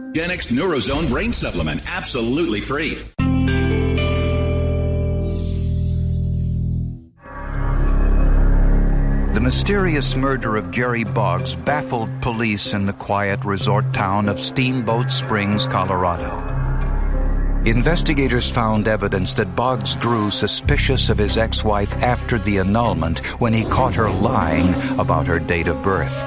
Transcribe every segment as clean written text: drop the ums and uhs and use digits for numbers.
Gen X Neurozone Brain Supplement, absolutely free. The mysterious murder of Jerry Boggs baffled police in the quiet resort town of Steamboat Springs, Colorado. Investigators found evidence that Boggs grew suspicious of his ex-wife after the annulment when he caught her lying about her date of birth.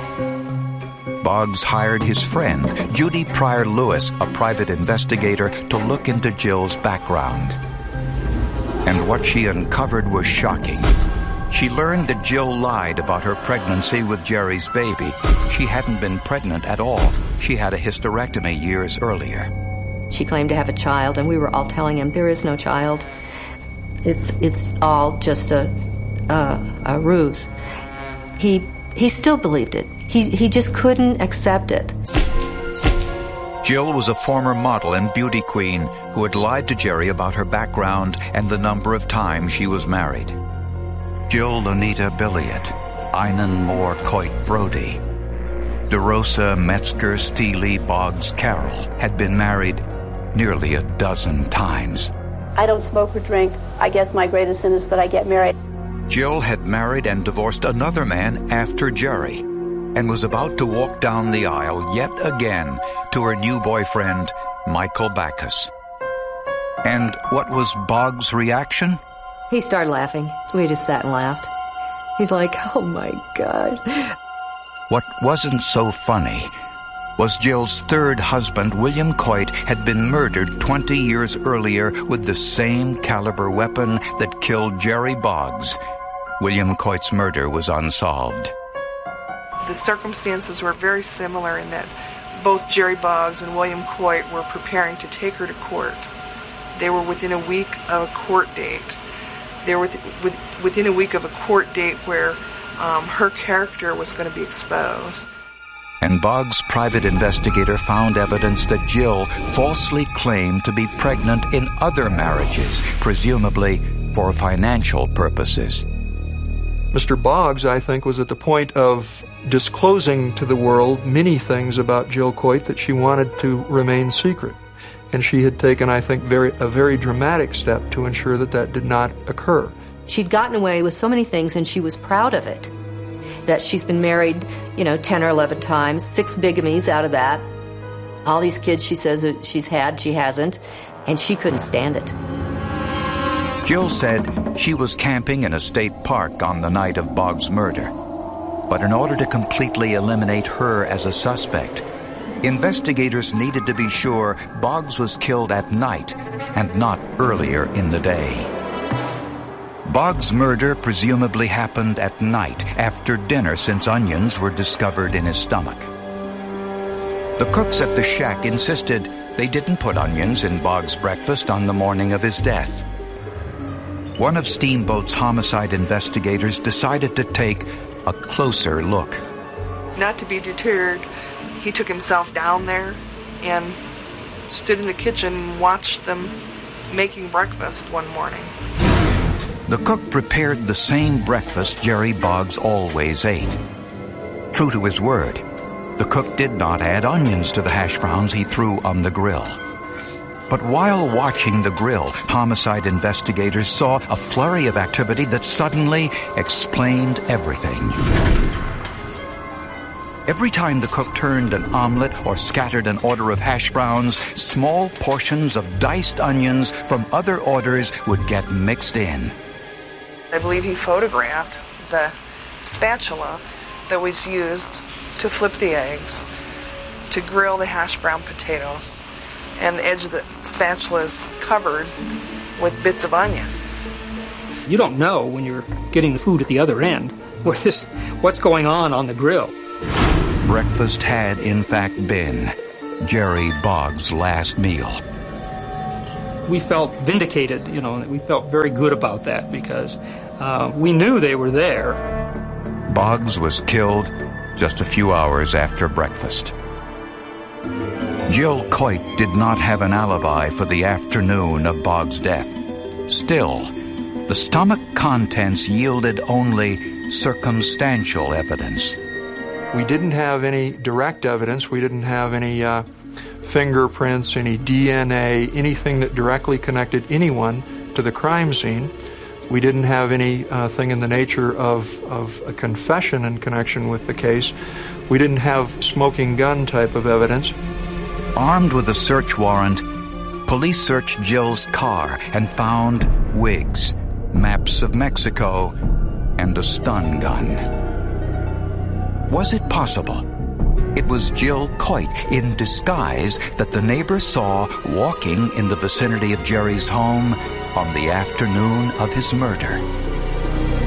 Boggs hired his friend, Judy Pryor Lewis, a private investigator, to look into Jill's background. And what she uncovered was shocking. She learned that Jill lied about her pregnancy with Jerry's baby. She hadn't been pregnant at all. She had a hysterectomy years earlier. She claimed to have a child, and we were all telling him there is no child. It's all just a ruse. He still believed it. He just couldn't accept it. Jill was a former model and beauty queen who had lied to Jerry about her background and the number of times she was married. Jill Lonita Billiot, Einan Moore Coit Brody, DeRosa Metzger Steely Boggs Carroll had been married nearly a dozen times. I don't smoke or drink. I guess my greatest sin is that I get married. Jill had married and divorced another man after Jerry and was about to walk down the aisle yet again to her new boyfriend, Michael Backus. And what was Boggs' reaction? He started laughing. We just sat and laughed. He's like, oh my God. What wasn't so funny was Jill's third husband, William Coit, had been murdered 20 years earlier with the same caliber weapon that killed Jerry Boggs. William Coit's murder was unsolved. The circumstances were very similar in that both Jerry Boggs and William Coit were preparing to take her to court. They were within a week of a court date. They were within a week of a court date where her character was going to be exposed. And Boggs' private investigator found evidence that Jill falsely claimed to be pregnant in other marriages, presumably for financial purposes. Mr. Boggs, I think, was at the point of disclosing to the world many things about Jill Coit that she wanted to remain secret. And she had taken, I think, a very dramatic step to ensure that that did not occur. She'd gotten away with so many things, and she was proud of it. That she's been married, 10 or 11 times, 6 bigamies out of that. All these kids she says that she's had, she hasn't, and she couldn't stand it. Jill said she was camping in a state park on the night of Boggs' murder. But in order to completely eliminate her as a suspect, investigators needed to be sure Boggs was killed at night and not earlier in the day. Boggs' murder presumably happened at night after dinner, since onions were discovered in his stomach. The cooks at the shack insisted they didn't put onions in Boggs' breakfast on the morning of his death. One of Steamboat's homicide investigators decided to take a closer look. Not to be deterred, he took himself down there and stood in the kitchen and watched them making breakfast one morning. The cook prepared the same breakfast Jerry Boggs always ate. True to his word, the cook did not add onions to the hash browns he threw on the grill. But while watching the grill, homicide investigators saw a flurry of activity that suddenly explained everything. Every time the cook turned an omelet or scattered an order of hash browns, small portions of diced onions from other orders would get mixed in. I believe he photographed the spatula that was used to flip the eggs, to grill the hash brown potatoes, and the edge of the spatula is covered with bits of onion. You don't know when you're getting the food at the other end what's going on the grill. Breakfast had, in fact, been Jerry Boggs' last meal. We felt vindicated, we felt very good about that because we knew they were there. Boggs was killed just a few hours after breakfast. Jill Coit did not have an alibi for the afternoon of Boggs' death. Still, the stomach contents yielded only circumstantial evidence. We didn't have any direct evidence. We didn't have any fingerprints, any DNA, anything that directly connected anyone to the crime scene. We didn't have anything in the nature of a confession in connection with the case. We didn't have smoking gun type of evidence. Armed with a search warrant, police searched Jill's car and found wigs, maps of Mexico, and a stun gun. Was it possible it was Jill Coit in disguise that the neighbor saw walking in the vicinity of Jerry's home on the afternoon of his murder?